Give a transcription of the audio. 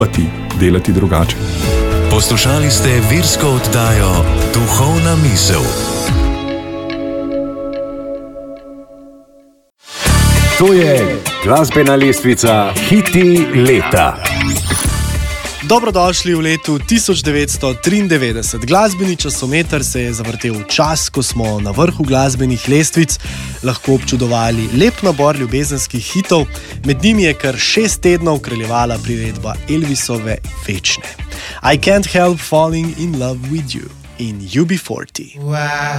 pa ti delati drugače. Poslušali ste virsko oddajo Duhovna misel. To je glasbena lestvica Hiti leta. Dobrodošli v letu 1993. Glasbeni časometer se je zavrtel v čas, ko smo na vrhu glasbenih lestvic lahko občudovali lep nabor ljubezenskih hitov, med njimi je kar 6 tednov kraljevala priredba Elvisove Večne. I Can't Help Falling in Love with You in UB40. Wow.